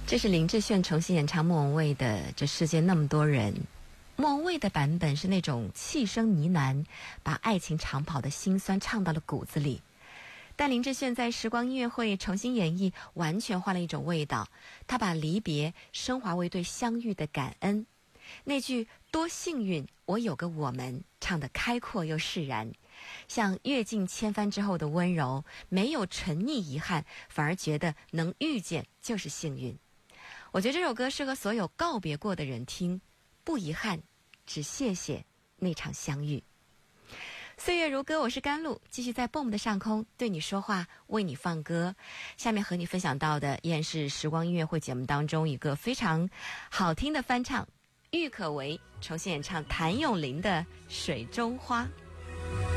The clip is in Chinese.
这是林志炫重新演唱莫文蔚的《这世界那么多人》。莫文蔚的版本是那种气声呢喃，把爱情长跑的辛酸唱到了骨子里。但林志炫在时光音乐会重新演绎，完全换了一种味道。他把离别升华为对相遇的感恩。那句多幸运我有个我们，唱得开阔又释然，像阅尽千帆之后的温柔，没有沉溺遗憾，反而觉得能遇见就是幸运。我觉得这首歌适合所有告别过的人听，不遗憾，只谢谢那场相遇。岁月如歌，我是甘露，继续在 BOOM 的上空对你说话，为你放歌。下面和你分享到的依然是时光音乐会节目当中一个非常好听的翻唱，郁可唯重新演唱谭咏麟的《水中花》。